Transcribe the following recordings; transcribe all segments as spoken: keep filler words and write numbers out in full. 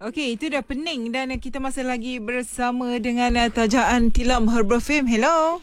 Okey, itu dah pening dan kita masih lagi bersama dengan uh, tajaan tilam Herbal Fame. Hello.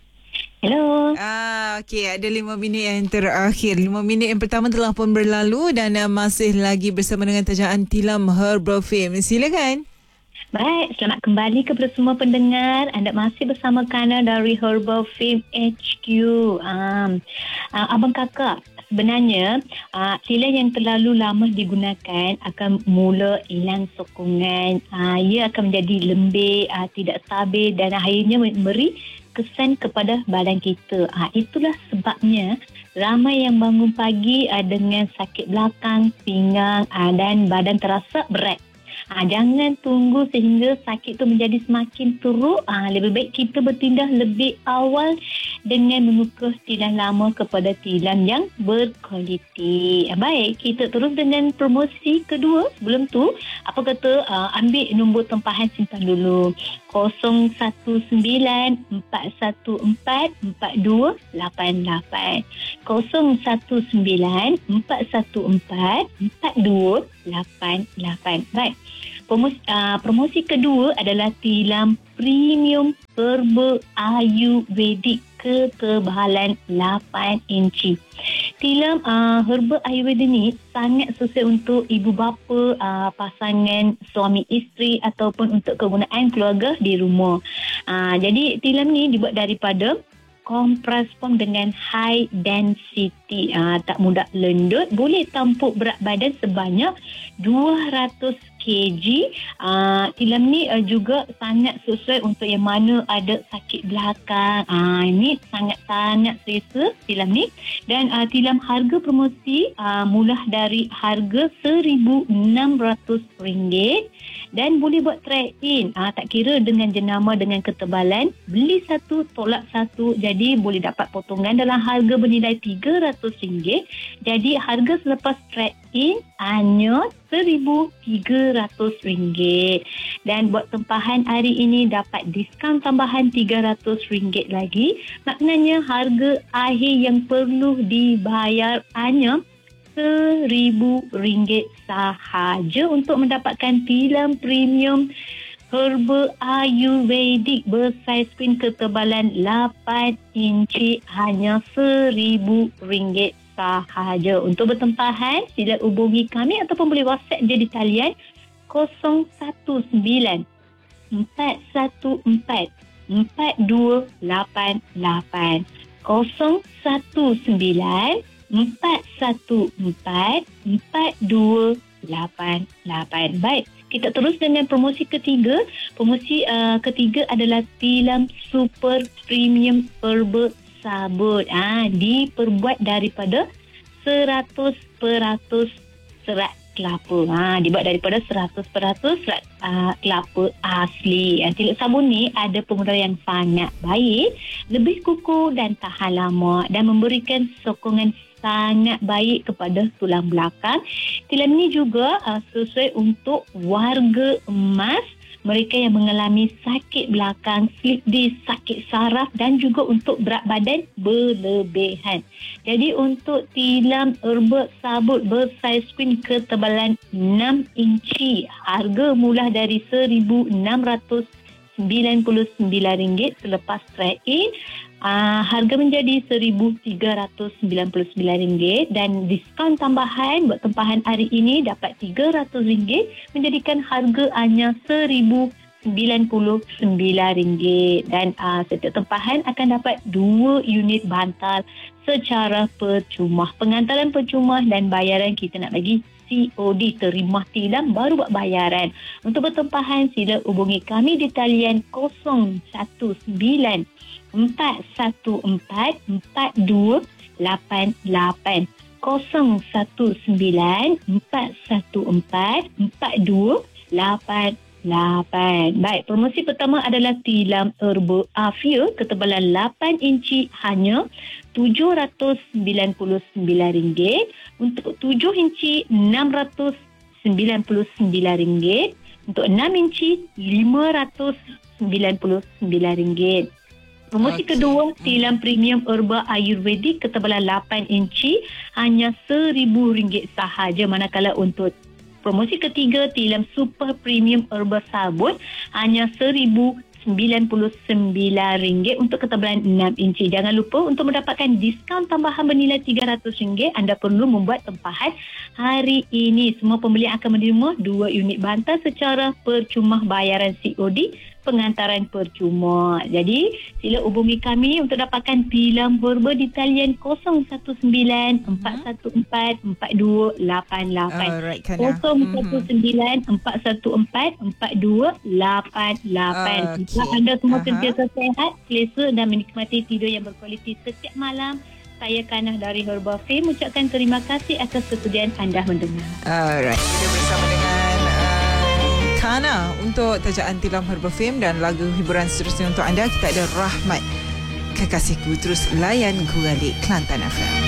Hello. Ah, okey, ada lima minit yang terakhir. Lima minit yang pertama telah pun berlalu dan uh, masih lagi bersama dengan tajaan tilam Herbal Fame. Silakan. Baik, selamat kembali kepada semua pendengar. Anda masih bersama Kana dari Herbal Fame H Q. Um, uh, Abang kakak, sebenarnya uh, tilam yang terlalu lama digunakan akan mula hilang sokongan. Uh, ia akan menjadi lembik, uh, tidak stabil dan akhirnya memberi kesan kepada badan kita. Uh, itulah sebabnya ramai yang bangun pagi uh, dengan sakit belakang, pinggang uh, dan badan terasa berat. Ha, jangan tunggu sehingga sakit tu menjadi semakin teruk. Ha, lebih baik kita bertindak lebih awal dengan menukar tilam lama kepada tilam yang berkualiti. Ha, baik, kita terus dengan promosi kedua. Sebelum tu, apa kata uh, ambil nombor tempahan simpan dulu. kosong satu sembilan empat satu empat empat dua lapan lapan. kosong satu sembilan empat satu empat empat dua lapan lapan. Baik. Promosi, uh, promosi kedua adalah tilam premium herba ayurvedik ketebalan lapan inci. Tilam uh, herba ayurvedik ni sangat sesuai untuk ibu bapa, uh, pasangan suami isteri ataupun untuk kegunaan keluarga di rumah. Uh, jadi tilam ni dibuat daripada kompres pom dengan high density, uh, tak mudah lendut, boleh tampuk berat badan sebanyak dua ratus kilogram. Uh, tilam ni uh, juga sangat sesuai untuk yang mana ada sakit belakang. Uh, ini sangat-sangat selesa tilam ni. Dan uh, tilam harga promosi uh, mula dari harga seribu enam ratus ringgit dan boleh buat trade-in. Uh, tak kira dengan jenama dengan ketebalan, beli satu tolak satu. Jadi boleh dapat potongan dalam harga bernilai tiga ratus ringgit. Jadi harga selepas trade-in hanya seribu tiga ratus ringgit. Dan buat tempahan hari ini dapat diskaun tambahan tiga ratus ringgit lagi. Maknanya harga akhir yang perlu dibayar hanya seribu ringgit sahaja untuk mendapatkan tilam premium herba ayurvedik bersaiz screen ketebalan lapan inci hanya seribu ringgit sahaja. Untuk bertempahan, sila hubungi kami ataupun boleh WhatsApp dia di talian kosong satu sembilan empat satu empat empat dua lapan lapan. kosong satu sembilan empat satu empat empat dua lapan lapan. Baik, kita terus dengan promosi ketiga. Promosi uh, ketiga adalah tilam super premium herba sabut. Ah, diperbuat daripada seratus peratus serat kelapa. Ha, dibuat daripada seratus peratus serat uh, kelapa asli. Uh, tilam sabun ni ada penggunaan yang sangat baik, lebih kukuh dan tahan lama dan memberikan sokongan sangat baik kepada tulang belakang. Tilam ni juga uh, sesuai untuk warga emas, mereka yang mengalami sakit belakang, slip disc, sakit saraf dan juga untuk berat badan berlebihan. Jadi untuk tilam herba sabut bersaiz screen ketebalan enam inci, harga mula dari seribu enam ratus sembilan puluh sembilan ringgit selepas trade-in. Uh, harga menjadi seribu tiga ratus sembilan puluh sembilan ringgit dan diskaun tambahan buat tempahan hari ini dapat tiga ratus ringgit menjadikan harga hanya seribu sembilan puluh sembilan ringgit. Dan uh, setiap tempahan akan dapat dua unit bantal secara percuma. Pengantaran percuma dan bayaran kita nak bagi C O D, terima tilam baru buat bayaran. Untuk bertempahan sila hubungi kami di talian kosong satu sembilan empat satu empat empat dua lapan lapan. kosong satu sembilan empat satu empat empat dua lapan lapan. Baik, promosi pertama adalah tilam herba Afia ketebalan lapan inci hanya tujuh ratus sembilan puluh sembilan ringgit. Untuk tujuh inci enam ratus sembilan puluh sembilan ringgit. Untuk enam inci lima ratus sembilan puluh sembilan ringgit. Promosi okay. kedua, tilam premium herba ayurvedik ketebalan lapan inci hanya seribu ringgit sahaja. Manakala untuk promosi ketiga Tilam Super Premium Herbal Sabun hanya seribu sembilan puluh sembilan ringgit untuk ketebalan enam inci. Jangan lupa untuk mendapatkan diskaun tambahan bernilai tiga ratus ringgit, anda perlu membuat tempahan hari ini. Semua pembeli akan menerima dua unit bantal secara percuma, bayaran C O D, pengantaran percuma. Jadi sila hubungi kami untuk dapatkan Tilam Herbal di talian kosong satu sembilan empat satu empat empat dua lapan lapan. Alright, Kana. kosong satu sembilan empat satu empat empat dua lapan lapan. Okey. Jika anda semua Aha. sentiasa sehat, selesa dan menikmati tidur yang berkualiti setiap malam, saya Kanah dari Herbal Fame ucapkan terima kasih atas kesudian anda mendengar. Alright, kita bersama dengan uh, Kana untuk tajaan Tilam Herbal Fame dan lagu hiburan seterusnya untuk anda. Kita ada Rahmat Kekasihku. Terus layan Guralik Kelantan F M.